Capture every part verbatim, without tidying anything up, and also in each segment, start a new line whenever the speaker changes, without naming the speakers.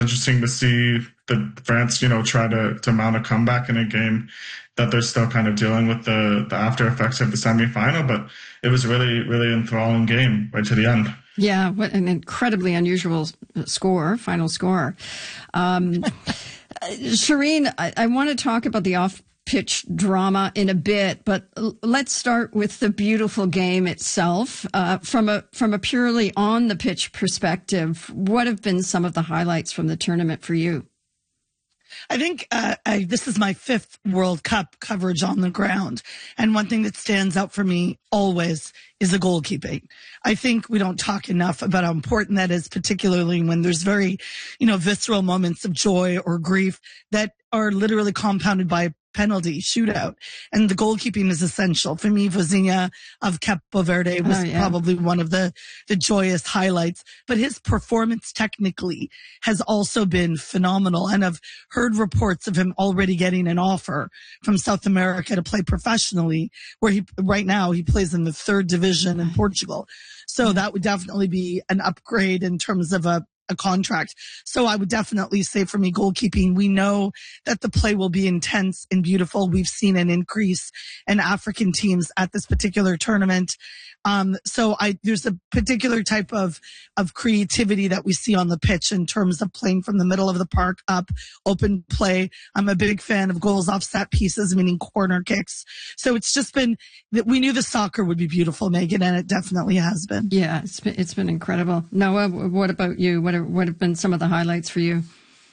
interesting to see the France, you know, try to, to mount a comeback in a game that they're still kind of dealing with the, the after effects of the semifinal. But it was really, really enthralling game right to the end.
Yeah, what an incredibly unusual score, final score. Um, Shireen, I, I want to talk about the off pitch drama in a bit, but let's start with the beautiful game itself. Uh, from a from a purely on the pitch perspective, what have been some of the highlights from the tournament for you?
I think uh, I, this is my fifth World Cup coverage on the ground. And one thing that stands out for me always is the goalkeeping. I think we don't talk enough about how important that is, particularly when there's very, you know, visceral moments of joy or grief that are literally compounded by penalty shootout. And the goalkeeping is essential. For me, Vozinha of Capo Verde was oh, yeah. probably one of the, the joyous highlights. But his performance technically has also been phenomenal. And I've heard reports of him already getting an offer from South America to play professionally, where he right now he plays in the third division in Portugal. So that would definitely be an upgrade in terms of a a contract. So I would definitely say for me, goalkeeping, we know that the play will be intense and beautiful. We've seen an increase in African teams at this particular tournament. Um, so I, there's a particular type of, of creativity that we see on the pitch in terms of playing from the middle of the park up, open play. I'm a big fan of goals off set pieces, meaning corner kicks. So it's just been that we knew the soccer would be beautiful, Megan, and it definitely has been.
Yeah, it's been, it's been incredible. Noah, what about you? What are, what have been some of the highlights for you?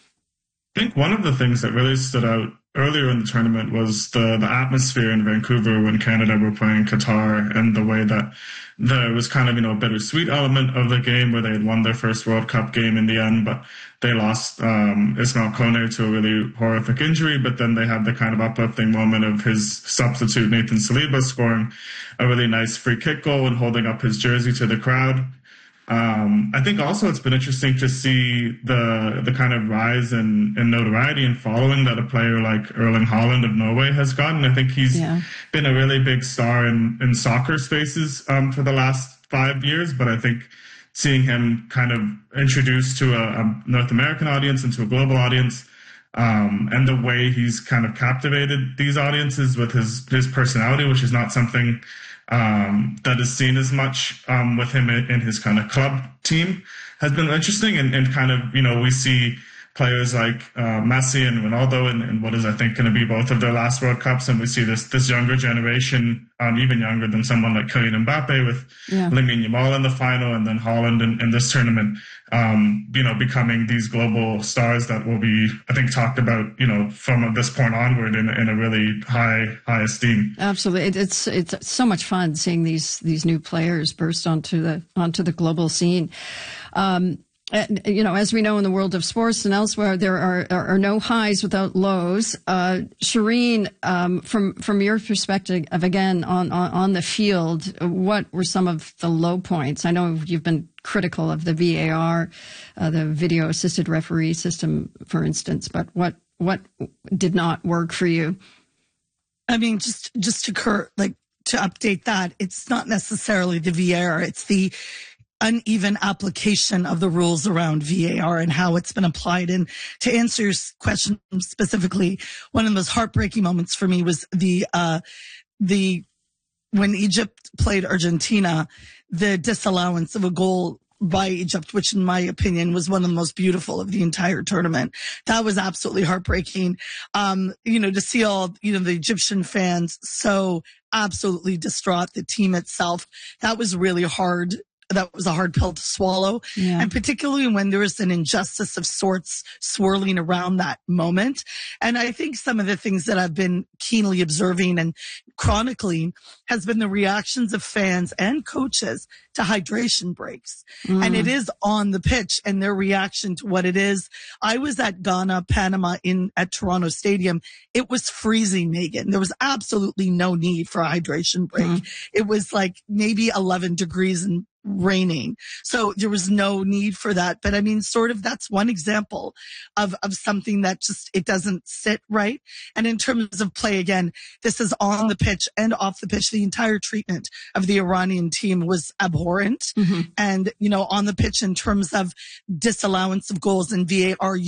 I think one of the things that really stood out earlier in the tournament was the, the atmosphere in Vancouver when Canada were playing Qatar, and the way that there was kind of, you know, a bittersweet element of the game where they had won their first World Cup game in the end, but they lost um, Ismail Kone to a really horrific injury. But then they had the kind of uplifting moment of his substitute, Nathan Saliba, scoring a really nice free kick goal and holding up his jersey to the crowd. Um, I think also it's been interesting to see the the kind of rise in, in notoriety and following that a player like Erling Haaland of Norway has gotten. I think he's yeah. been a really big star in, in soccer spaces um, for the last five years. But I think seeing him kind of introduced to a, a North American audience and to a global audience, um, and the way he's kind of captivated these audiences with his, his personality, which is not something Um, that is seen as much um, with him in, in his kind of club team, has been interesting. And, and kind of, you know, we see players like uh, Messi and Ronaldo in, in what is, I think, going to be both of their last World Cups. And we see this this younger generation, um, even younger than someone like Kylian Mbappe, with yeah. Lamine Yamal in the final, and then Haaland in, in this tournament, um, you know, becoming these global stars that will be, I think, talked about, you know, from this point onward in, in a really high high esteem.
Absolutely, it, it's it's so much fun seeing these these new players burst onto the onto the global scene. Um, And, you know, as we know in the world of sports and elsewhere, there are, are, are no highs without lows. Uh, Shireen, um, from, from your perspective of, again, on, on, on the field, what were some of the low points? I know you've been critical of the V A R, uh, the video assisted referee system, for instance, but what, what did not work for you?
I mean, just, just to cur- like, to update that, it's not necessarily the V A R, it's the uneven application of the rules around V A R and how it's been applied. And to answer your question specifically, one of the most heartbreaking moments for me was the, uh, the, when Egypt played Argentina, the disallowance of a goal by Egypt, which in my opinion was one of the most beautiful of the entire tournament. That was absolutely heartbreaking. Um, you know, to see all, you know, the Egyptian fans so absolutely distraught, the team itself, that was really hard. That was a hard pill to swallow. Yeah. And particularly when there was an injustice of sorts swirling around that moment. And I think some of the things that I've been keenly observing and chronicling has been the reactions of fans and coaches to hydration breaks. Mm. And it is on the pitch and their reaction to what it is. I was at Ghana, Panama in at Toronto Stadium. It was freezing, Megan. There was absolutely no need for a hydration break. Mm. It was like maybe eleven degrees and raining. So there was no need for that. But I mean, sort of that's one example of, of something that just, it doesn't sit right. And in terms of play, again, this is on the pitch and off the pitch. The entire treatment of the Iranian team was abhorrent. Mm-hmm. And, you know, on the pitch in terms of disallowance of goals and V A R